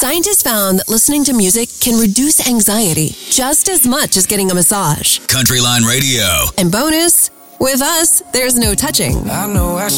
Scientists found that listening to music can reduce anxiety just as much as getting a massage. Countryline Radio. And bonus, with us, there's no touching. I know I